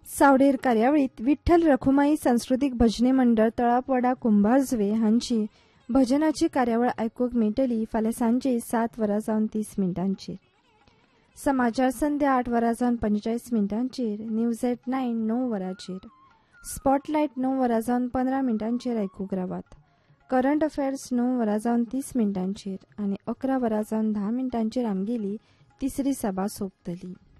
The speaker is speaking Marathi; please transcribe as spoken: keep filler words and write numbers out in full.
सावडेर कार्यावळीत विठ्ठल रखुमाई सांस्कृतिक भजनी मंडळ तळापवाडा कुंभारजुवे हांची भजनाची कार्यावळ आयकूंक मेळटली फाल्यां सांजे सात वरां जावन तीस मिनटांचेर. समाचार संध्या आठ वरां जावन पंचेचाळीस मिनटांचेर, न्यूज एट नायन णव वरांचेर, स्पॉटलायट णव वरां जावन पंदरा मिनटांचेर आयकूंक रावात. करंट अफेअर्स णव वरां जावन तीस मिनटांचेर आनी अकरा वरां जावन धा मिनटांचेर आमगेली तिसरी सभा सोंपतली.